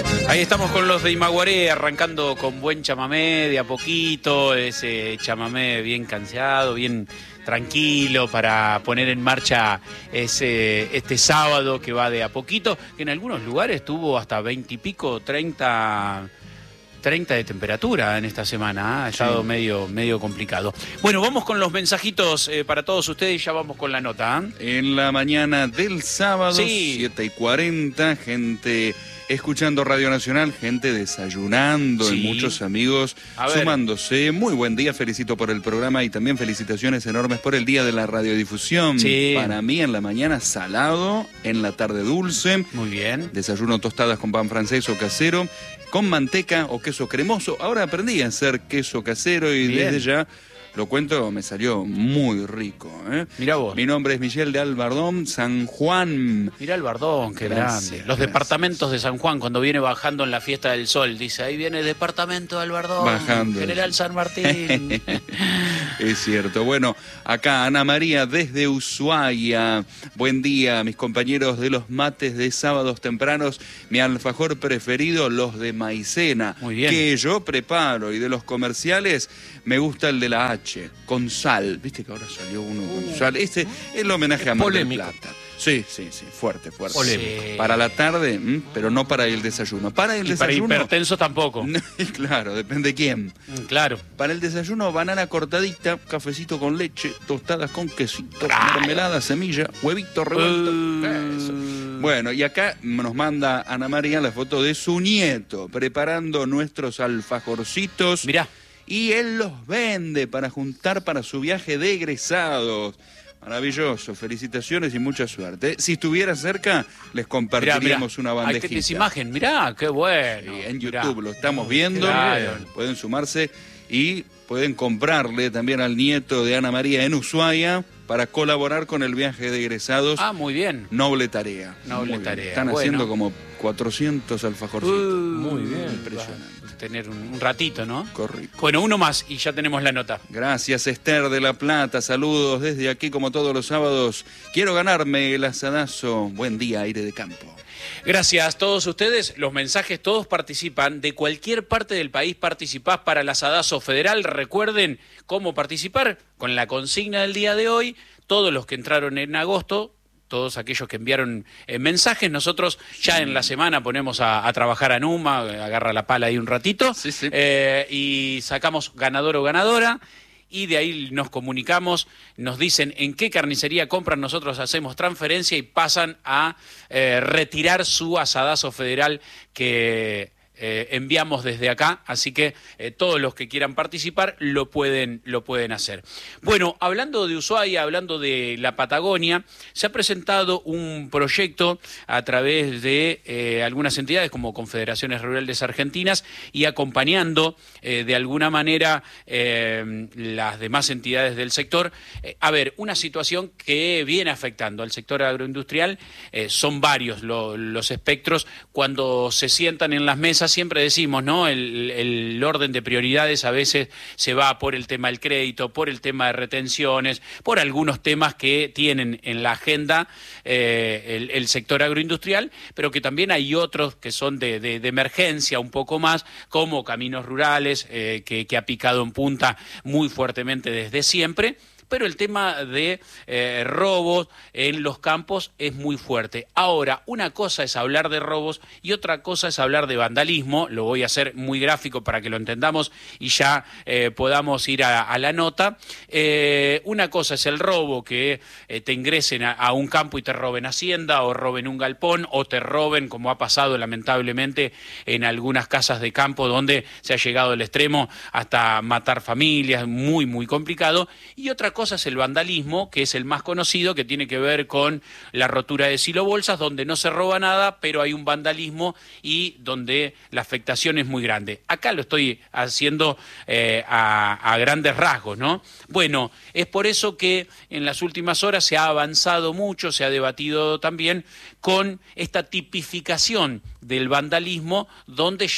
Ahí estamos con los de Imaguaré, arrancando con buen chamamé de a poquito, ese chamamé bien cansado, bien tranquilo para poner en marcha este sábado que va de a poquito, que en algunos lugares tuvo hasta 20 y pico, 30 de temperatura en esta semana, ha estado medio complicado. Bueno, vamos con los mensajitos para todos ustedes y ya vamos con la nota. En la mañana del sábado, 7:40, gente escuchando Radio Nacional, gente desayunando, y muchos amigos sumándose. Muy buen día, felicito por el programa y también felicitaciones enormes por el día de la radiodifusión. Para mí en la mañana salado, en la tarde dulce. Muy bien. Desayuno tostadas con pan francés o casero, con manteca o queso cremoso. Ahora aprendí a hacer queso casero y desde ya lo cuento, me salió muy rico. Mirá vos. Mi nombre es Michel de Albardón, San Juan. Mirá Albardón, qué grande. Los departamentos de San Juan, cuando viene bajando en la Fiesta del Sol, dice, ahí viene el departamento de Albardón, bajando. General San Martín. Es cierto. Bueno, acá Ana María desde Ushuaia. Buen día, mis compañeros de los mates de sábados tempranos. Mi alfajor preferido, los de maicena. Muy bien. Que yo preparo. Y de los comerciales, me gusta el de la H, con sal. Viste que ahora salió uno con sal. Este es el homenaje a Mar del Plata. Sí, fuerte. Polémico. Para la tarde, pero no para el desayuno. Para el desayuno. Para hipertenso tampoco. Claro, depende quién. Claro. Para el desayuno, banana cortadita, cafecito con leche, tostadas con quesito, mermelada, semilla, huevito revuelto. Eso. Bueno, y acá nos manda Ana María la foto de su nieto, preparando nuestros alfajorcitos. Mirá. Y él los vende para juntar para su viaje de egresados. Maravilloso, felicitaciones y mucha suerte. Si estuviera cerca, les compartiríamos una bandejita. Ahí tenés imagen, mirá, qué bueno. Sí, en YouTube lo estamos viendo, pueden sumarse y pueden comprarle también al nieto de Ana María en Ushuaia para colaborar con el viaje de egresados. Muy bien. Noble tarea. Tarea. Están haciendo como 400 alfajorcitos. Muy bien. Impresionante. Tener un ratito, ¿no? Correcto. Bueno, uno más y ya tenemos la nota. Gracias, Esther de La Plata. Saludos desde aquí como todos los sábados. Quiero ganarme el asadazo. Buen día, aire de campo. Gracias a todos ustedes. Los mensajes todos participan. De cualquier parte del país participás para el asadazo federal. Recuerden cómo participar con la consigna del día de hoy. Todos los que entraron en agosto, todos aquellos que enviaron mensajes, nosotros ya en la semana ponemos a trabajar a Numa, agarra la pala ahí un ratito, y sacamos ganador o ganadora, y de ahí nos comunicamos, nos dicen en qué carnicería compran, nosotros hacemos transferencia y pasan a retirar su asadazo federal que enviamos desde acá, así que todos los que quieran participar lo pueden hacer. Bueno, hablando de Ushuaia, hablando de la Patagonia, se ha presentado un proyecto a través de algunas entidades como Confederaciones Rurales Argentinas y acompañando de alguna manera las demás entidades del sector. Una situación que viene afectando al sector agroindustrial, son varios los espectros. Cuando se sientan en las mesas siempre decimos, ¿no? El orden de prioridades a veces se va por el tema del crédito, por el tema de retenciones, por algunos temas que tienen en la agenda el sector agroindustrial, pero que también hay otros que son de emergencia un poco más, como caminos rurales, que ha picado en punta muy fuertemente desde siempre. Pero el tema de robos en los campos es muy fuerte. Ahora, una cosa es hablar de robos y otra cosa es hablar de vandalismo. Lo voy a hacer muy gráfico para que lo entendamos y ya podamos ir a la nota. Una cosa es el robo, que te ingresen a un campo y te roben hacienda, o roben un galpón, o te roben, como ha pasado lamentablemente en algunas casas de campo, donde se ha llegado al extremo hasta matar familias, muy, muy complicado. Y otra cosa es el vandalismo, que es el más conocido, que tiene que ver con la rotura de silobolsas, donde no se roba nada, pero hay un vandalismo y donde la afectación es muy grande. Acá lo estoy haciendo a grandes rasgos, ¿no? Bueno, es por eso que en las últimas horas se ha avanzado mucho, se ha debatido también con esta tipificación del vandalismo, donde ya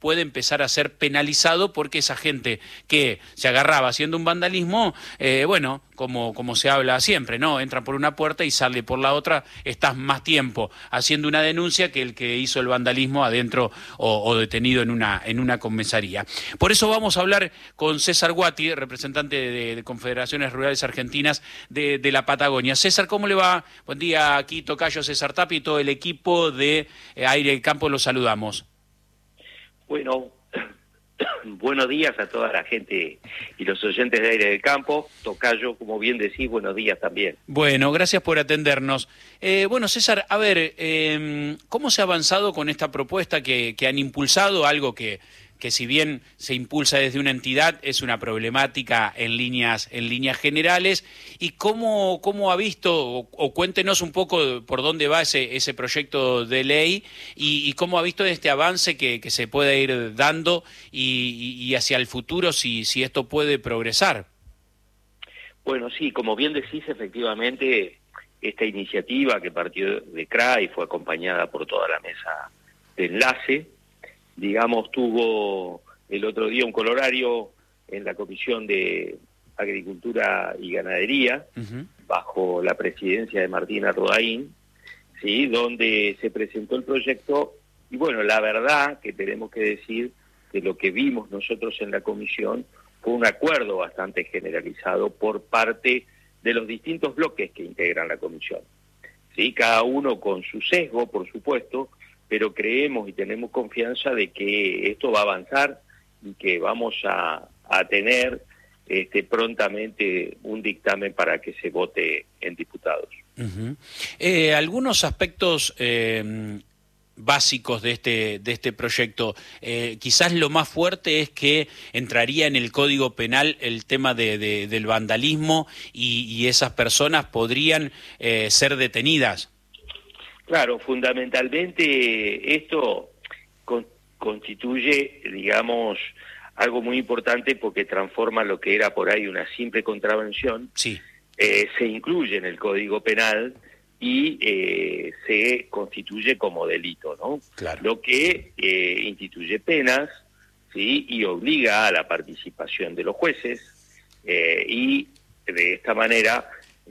puede empezar a ser penalizado porque esa gente que se agarraba haciendo un vandalismo, bueno, como se habla siempre, ¿no? Entra por una puerta y sale por la otra, estás más tiempo haciendo una denuncia que el que hizo el vandalismo adentro o detenido en una comisaría. Por eso vamos a hablar con César Guati, representante de Confederaciones Rurales Argentinas de la Patagonia. César, ¿cómo le va? Buen día, aquí tocayo César Tapia y todo el equipo de Aire del Campo, los saludamos. Bueno, buenos días a toda la gente y los oyentes de Aire del Campo. Tocayo, como bien decís, buenos días también. Bueno, gracias por atendernos. Bueno, César, a ver, ¿cómo se ha avanzado con esta propuesta que han impulsado? Algo que si bien se impulsa desde una entidad, es una problemática en líneas generales. ¿Y cómo ha visto, o cuéntenos un poco por dónde va ese proyecto de ley y cómo ha visto este avance que se puede ir dando y hacia el futuro si esto puede progresar? Bueno, sí, como bien decís, efectivamente, esta iniciativa que partió de CRA y fue acompañada por toda la mesa de enlace, digamos, tuvo el otro día un colorario en la Comisión de Agricultura y Ganadería, bajo la presidencia de Martina Rodaín, ¿sí?, donde se presentó el proyecto. Y bueno, la verdad que tenemos que decir que lo que vimos nosotros en la comisión fue un acuerdo bastante generalizado por parte de los distintos bloques que integran la comisión, ¿sí?, cada uno con su sesgo, por supuesto, pero creemos y tenemos confianza de que esto va a avanzar y que vamos a tener prontamente un dictamen para que se vote en diputados. Algunos aspectos básicos de este proyecto, quizás lo más fuerte es que entraría en el Código Penal el tema del vandalismo y esas personas podrían ser detenidas. Claro, fundamentalmente esto constituye, digamos, algo muy importante porque transforma lo que era por ahí una simple contravención, sí, se incluye en el Código Penal y se constituye como delito, ¿no? Claro. Lo que instituye penas, ¿sí?, y obliga a la participación de los jueces, y de esta manera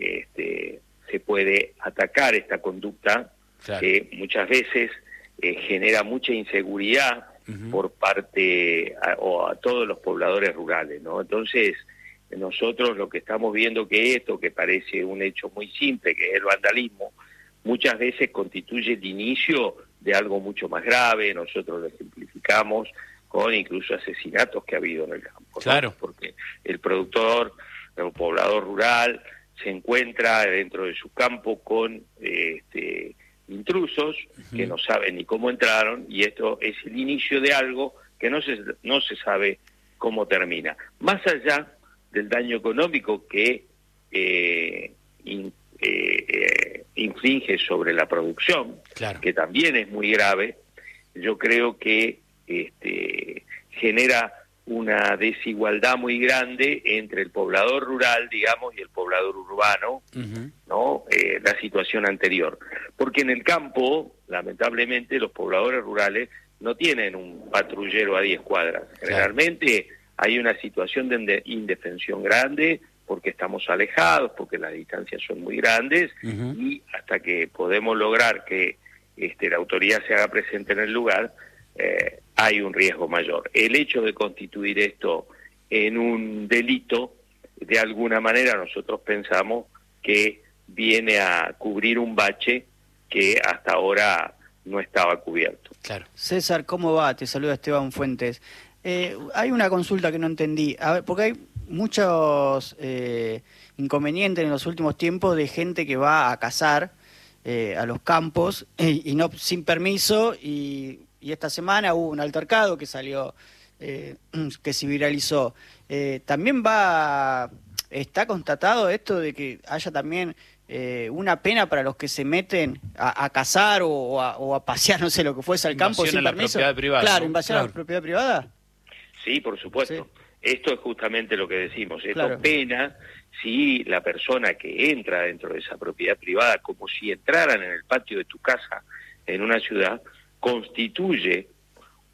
se puede atacar esta conducta, claro, que muchas veces genera mucha inseguridad por parte a todos los pobladores rurales, ¿no? Entonces, nosotros lo que estamos viendo que esto, que parece un hecho muy simple, que es el vandalismo, muchas veces constituye el inicio de algo mucho más grave. Nosotros lo ejemplificamos con incluso asesinatos que ha habido en el campo, ¿no? Claro. Porque el productor, el poblador rural, se encuentra dentro de su campo con intrusos que no saben ni cómo entraron, y esto es el inicio de algo que no se sabe cómo termina. Más allá del daño económico que inflige sobre la producción, claro, que también es muy grave, yo creo que genera una desigualdad muy grande entre el poblador rural, digamos, y el poblador urbano, ¿no? La situación anterior. Porque en el campo, lamentablemente, los pobladores rurales no tienen un patrullero a 10 cuadras. Generalmente hay una situación de indefensión grande porque estamos alejados, porque las distancias son muy grandes, y hasta que podemos lograr que la autoridad se haga presente en el lugar, hay un riesgo mayor. El hecho de constituir esto en un delito, de alguna manera nosotros pensamos que viene a cubrir un bache que hasta ahora no estaba cubierto. Claro. César, ¿cómo va? Te saluda Esteban Fuentes. Hay una consulta que no entendí, a ver, porque hay muchos inconvenientes en los últimos tiempos de gente que va a cazar a los campos y no sin permiso, y esta semana hubo un altercado que salió, que se viralizó. También está constatado esto de que haya también una pena para los que se meten a cazar o a pasear, no sé, lo que fuese al campo sin permiso. Propiedad privada, claro, ¿no? invasión a la propiedad privada. Sí, por supuesto. Sí. Esto es justamente lo que decimos. Esto claro. Pena si la persona que entra dentro de esa propiedad privada, como si entraran en el patio de tu casa en una ciudad, constituye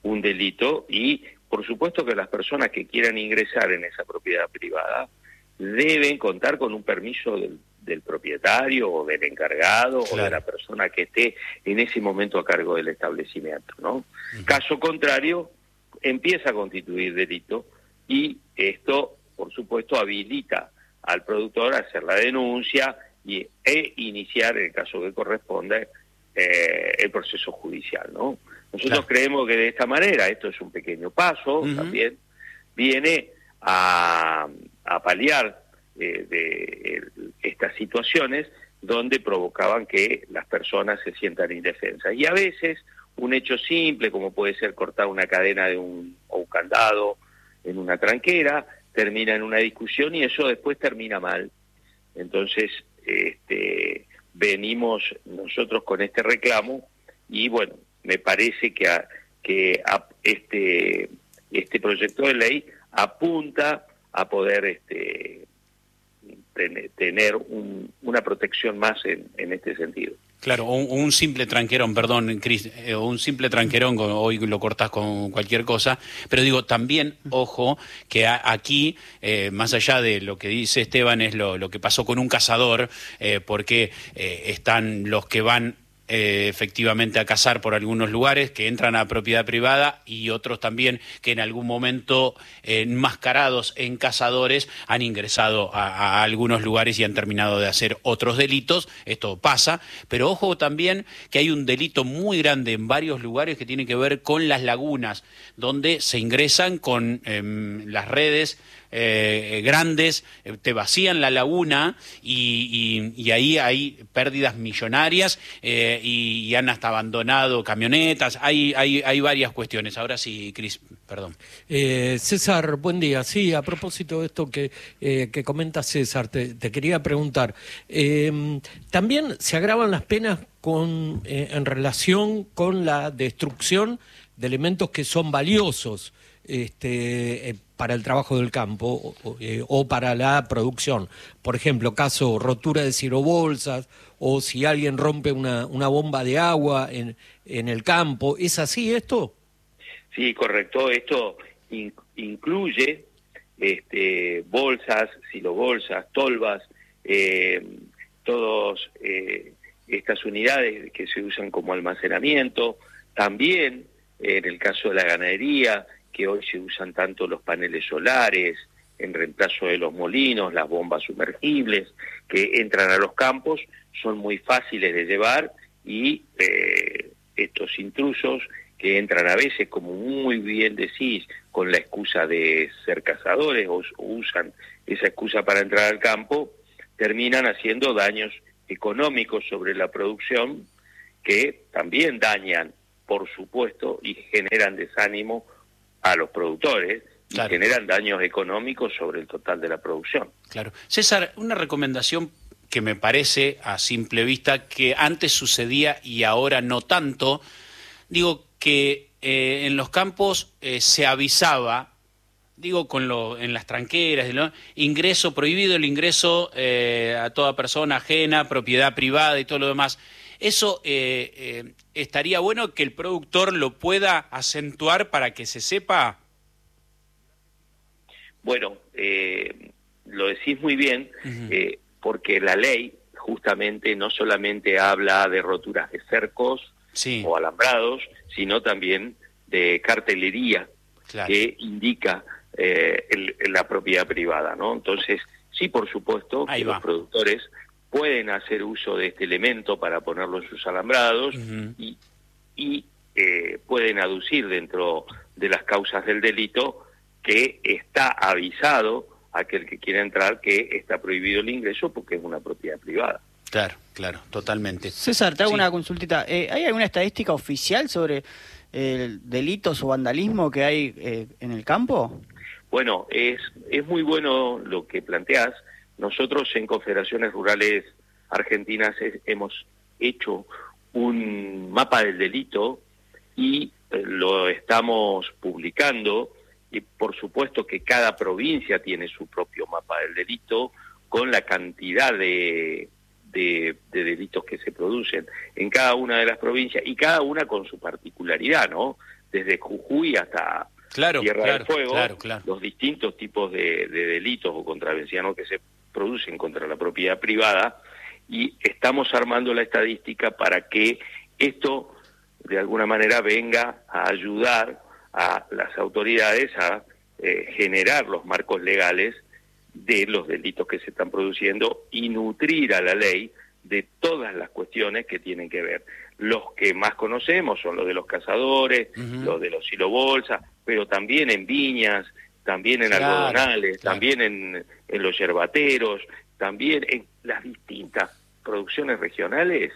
un delito y por supuesto que las personas que quieran ingresar en esa propiedad privada deben contar con un permiso del propietario o del encargado o de la persona que esté en ese momento a cargo del establecimiento, ¿no? Caso contrario, empieza a constituir delito y esto, por supuesto, habilita al productor a hacer la denuncia e iniciar, en el caso que corresponda, el proceso judicial, ¿no? Nosotros creemos que de esta manera, esto es un pequeño paso, también viene a paliar estas situaciones donde provocaban que las personas se sientan indefensas. Y a veces un hecho simple, como puede ser cortar una cadena o un candado en una tranquera, termina en una discusión y eso después termina mal. Entonces, venimos nosotros con este reclamo y bueno, me parece que este proyecto de ley apunta a poder tener una protección más en este sentido. Claro, un simple tranquerón, perdón, Cris, un simple tranquerón, hoy lo cortás con cualquier cosa, pero digo, también, ojo, que aquí, más allá de lo que dice Esteban, es lo que pasó con un cazador, porque están los que van efectivamente a cazar por algunos lugares, que entran a propiedad privada, y otros también que en algún momento, enmascarados en cazadores, han ingresado a algunos lugares y han terminado de hacer otros delitos. Esto pasa, pero ojo también que hay un delito muy grande en varios lugares que tiene que ver con las lagunas, donde se ingresan con las redes grandes, te vacían la laguna y ahí hay pérdidas millonarias y han hasta abandonado camionetas, hay varias cuestiones. Ahora sí, Cris, perdón. César, buen día. Sí, a propósito de esto que comenta César, te quería preguntar, también se agravan las penas en relación con la destrucción de elementos que son valiosos para el trabajo del campo o para la producción. Por ejemplo, caso rotura de cirobolsas o si alguien rompe una bomba de agua en el campo. ¿Es así esto? Sí, correcto. Esto incluye bolsas, silobolsas, tolvas, todas estas unidades que se usan como almacenamiento. También, en el caso de la ganadería, que hoy se usan tanto los paneles solares en reemplazo de los molinos, las bombas sumergibles que entran a los campos, son muy fáciles de llevar y estos intrusos que entran a veces, como muy bien decís, con la excusa de ser cazadores o usan esa excusa para entrar al campo, terminan haciendo daños económicos sobre la producción que también dañan, por supuesto, y generan desánimo a los productores y generan daños económicos sobre el total de la producción. Claro. César, una recomendación que me parece a simple vista que antes sucedía y ahora no tanto, digo que en los campos se avisaba, digo en las tranqueras, ¿no? Ingreso prohibido, el ingreso a toda persona ajena, propiedad privada y todo lo demás. Eso estaría bueno que el productor lo pueda acentuar para que se sepa. Bueno, lo decís muy bien, porque la ley justamente no solamente habla de roturas de cercos o alambrados, sino también de cartelería que indica la propiedad privada, ¿no? Entonces, sí, por supuesto, que los productores pueden hacer uso de este elemento para ponerlo en sus alambrados y pueden aducir dentro de las causas del delito que está avisado a aquel que quiera entrar que está prohibido el ingreso porque es una propiedad privada. Claro, totalmente. César, te hago una consultita. ¿Hay alguna estadística oficial sobre delitos o vandalismo que hay en el campo? Bueno, es muy bueno lo que planteás. Nosotros en Confederaciones Rurales Argentinas hemos hecho un mapa del delito y lo estamos publicando, y por supuesto que cada provincia tiene su propio mapa del delito con la cantidad de delitos que se producen en cada una de las provincias y cada una con su particularidad, ¿no? desde Jujuy hasta Tierra del Fuego, los distintos tipos de delitos o contravenciones que se producen contra la propiedad privada, y estamos armando la estadística para que esto de alguna manera venga a ayudar a las autoridades a generar los marcos legales de los delitos que se están produciendo y nutrir a la ley de todas las cuestiones que tienen que ver. Los que más conocemos son los de los cazadores, los de los silobolsas, pero también en viñas, también en algodonales, también en los yerbateros, también en las distintas producciones regionales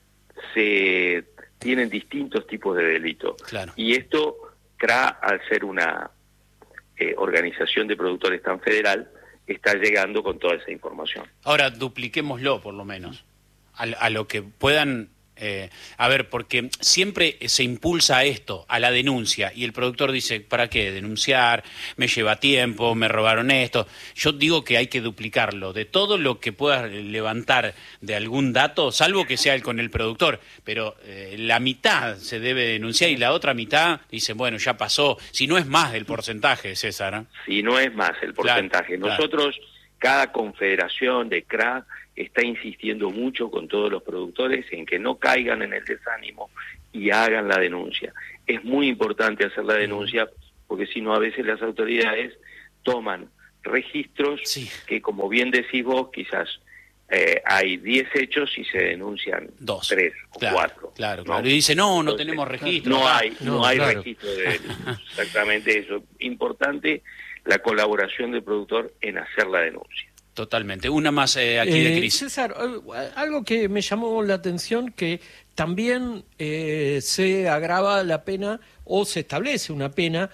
se tienen distintos tipos de delitos. Y esto, CRA, al ser una organización de productores tan federal, está llegando con toda esa información. Ahora, dupliquémoslo por lo menos, a lo que puedan... a ver, porque siempre se impulsa a esto, a la denuncia, y el productor dice, ¿para qué denunciar? Me lleva tiempo, me robaron esto. Yo digo que hay que duplicarlo, de todo lo que puedas levantar de algún dato, salvo que sea con el productor, pero la mitad se debe denunciar y la otra mitad dice, bueno, ya pasó, si no es más del porcentaje, César, ¿eh? Si no es más el porcentaje. Nosotros, cada confederación de CRA está insistiendo mucho con todos los productores en que no caigan en el desánimo y hagan la denuncia. Es muy importante hacer la denuncia porque si no a veces las autoridades toman registros que, como bien decís vos, quizás hay 10 hechos y se denuncian 3 o 4. Claro. Y dice, no tenemos registro. No hay registro de delitos. Exactamente eso. Importante la colaboración del productor en hacer la denuncia. Totalmente. Una más aquí de Cris. César, algo que me llamó la atención, que también se agrava la pena o se establece una pena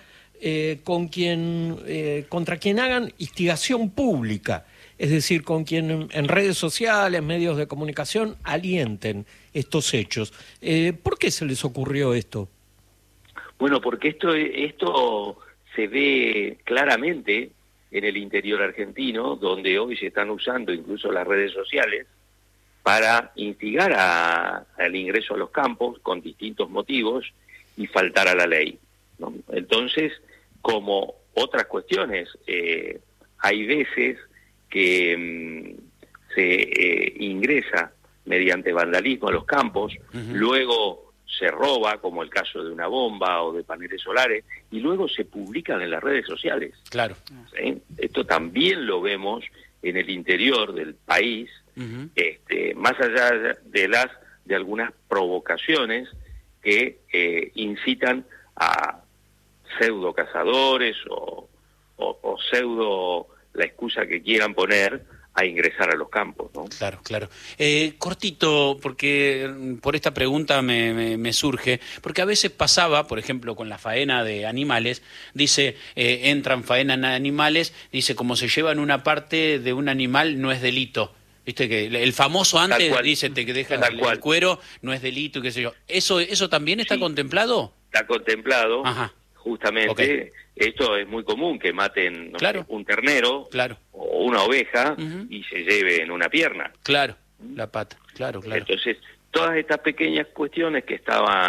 contra quien hagan instigación pública, es decir, con quien en redes sociales, medios de comunicación alienten estos hechos. ¿Por qué se les ocurrió esto? Bueno, porque esto se ve claramente en el interior argentino, donde hoy se están usando incluso las redes sociales para instigar al ingreso a los campos con distintos motivos y faltar a la ley, ¿no? Entonces, como otras cuestiones, hay veces que se ingresa mediante vandalismo a los campos, luego se roba, como el caso de una bomba o de paneles solares, y luego se publican en las redes sociales. Claro. ¿Sí? Esto también lo vemos en el interior del país, más allá de algunas provocaciones que incitan a pseudo cazadores o pseudo la excusa que quieran poner a ingresar a los campos, ¿no? Claro. Cortito, porque por esta pregunta me surge, porque a veces pasaba, por ejemplo, con la faena de animales, dice, entran faena en animales, dice, como se llevan una parte de un animal no es delito. Viste que el famoso antes dice que dejan el cuero, no es delito, y qué sé yo. ¿Eso también está contemplado? Está contemplado. Ajá. Justamente, esto es muy común, que maten un ternero o una oveja y se lleven una pierna. La pata, claro. Entonces, todas estas pequeñas cuestiones que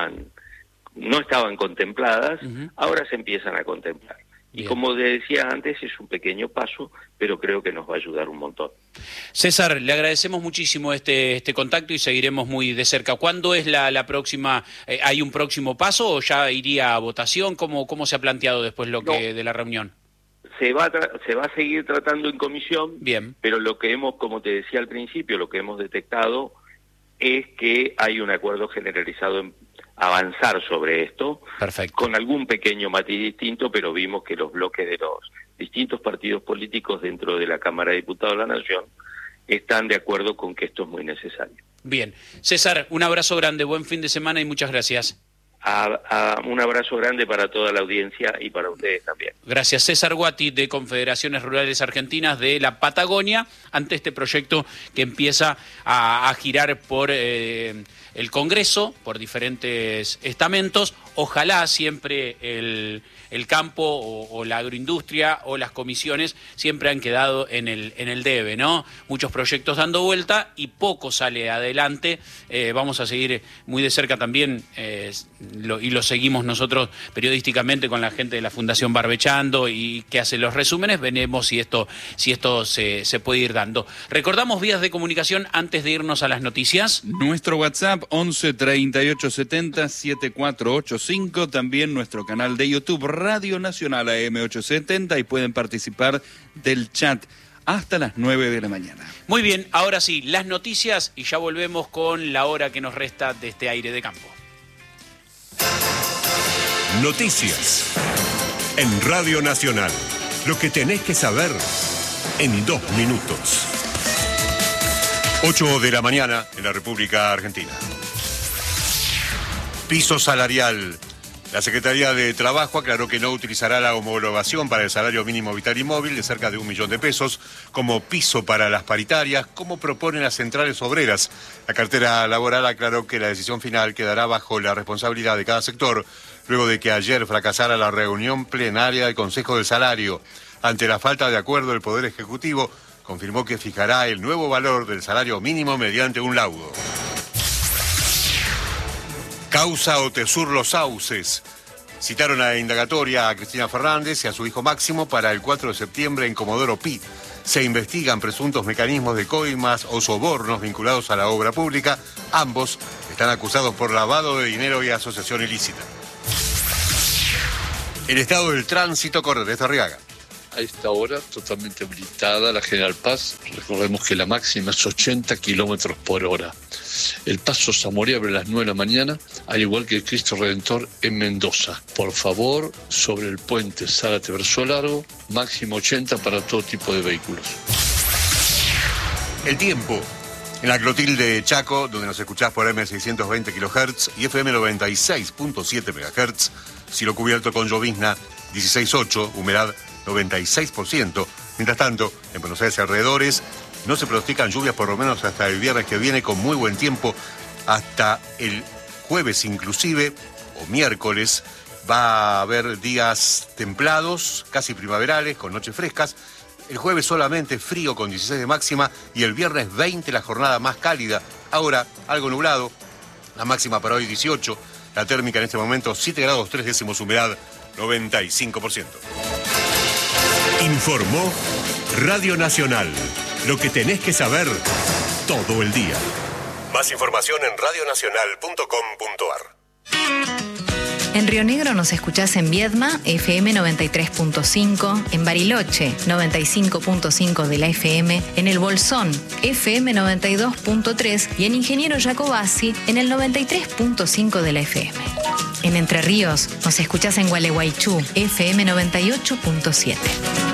no estaban contempladas, ahora se empiezan a contemplar. Bien. Y como decía antes, es un pequeño paso, pero creo que nos va a ayudar un montón. César, le agradecemos muchísimo este contacto y seguiremos muy de cerca. ¿Cuándo es la próxima? ¿Hay un próximo paso o ya iría a votación? ¿Cómo se ha planteado después de la reunión? Se va a seguir tratando en comisión, bien, pero lo que como te decía al principio, lo que hemos detectado es que hay un acuerdo generalizado en avanzar sobre esto. Perfecto. Con algún pequeño matiz distinto, pero vimos que los bloques de los distintos partidos políticos dentro de la Cámara de Diputados de la Nación están de acuerdo con que esto es muy necesario. Bien. César, un abrazo grande, buen fin de semana y muchas gracias. Un abrazo grande para toda la audiencia y para ustedes también. Gracias. César Guati, de Confederaciones Rurales Argentinas de la Patagonia, ante este proyecto que empieza a girar por el Congreso, por diferentes estamentos. ojalá siempre el campo o la agroindustria o las comisiones siempre han quedado en el debe, ¿no? Muchos proyectos dando vuelta y poco sale adelante. Vamos a seguir muy de cerca también, y lo seguimos nosotros periodísticamente con la gente de la Fundación Barbechando y que hace los resúmenes. Veremos si esto se puede ir dando. Recordamos vías de comunicación antes de irnos a las noticias. Nuestro WhatsApp 11 38 70 7485, también nuestro canal de YouTube Radio Nacional AM870, y pueden participar del chat hasta las 9 de la mañana. Muy bien, ahora sí, las noticias y ya volvemos con la hora que nos resta de este aire de campo. Noticias en Radio Nacional. Lo que tenés que saber en 2 minutos. 8 de la mañana en la República Argentina. Piso salarial. La Secretaría de Trabajo aclaró que no utilizará la homologación para el salario mínimo vital y móvil de cerca de 1 millón de pesos como piso para las paritarias, como proponen las centrales obreras. La cartera laboral aclaró que la decisión final quedará bajo la responsabilidad de cada sector, luego de que ayer fracasara la reunión plenaria del Consejo del Salario. Ante la falta de acuerdo, el Poder Ejecutivo confirmó que fijará el nuevo valor del salario mínimo mediante un laudo. Causa Otesur Los Sauces. Citaron a la indagatoria a Cristina Fernández y a su hijo Máximo para el 4 de septiembre en Comodoro Pi. Se investigan presuntos mecanismos de coimas o sobornos vinculados a la obra pública. Ambos están acusados por lavado de dinero y asociación ilícita. El estado del tránsito corre desde Arriaga. A esta hora, totalmente habilitada la General Paz. Recordemos que la máxima es 80 kilómetros por hora. El paso Zamora abre a las 9 de la mañana, al igual que el Cristo Redentor en Mendoza. Por favor, sobre el puente Zárate Verso Largo, máximo 80 para todo tipo de vehículos. El tiempo. En la Clotilde Chaco, donde nos escuchás por M620 kHz y FM 96.7 MHz, cielo cubierto con llovizna 16.8, humedad 96%. Mientras tanto, en Buenos Aires y alrededores no se pronostican lluvias por lo menos hasta el viernes que viene, con muy buen tiempo hasta el jueves inclusive, o miércoles. Va a haber días templados, casi primaverales, con noches frescas. El jueves solamente frío con 16 de máxima y el viernes 20 la jornada más cálida. Ahora algo nublado, la máxima para hoy 18, la térmica en este momento 7 grados 3 décimos, humedad 95%. Informó Radio Nacional. Lo que tenés que saber todo el día. Más información en radionacional.com.ar. En Río Negro nos escuchás en Viedma, FM 93.5, en Bariloche, 95.5 de la FM, en El Bolsón, FM 92.3 y en Ingeniero Jacobasi, en el 93.5 de la FM. En Entre Ríos nos escuchás en Gualeguaychú, FM 98.7.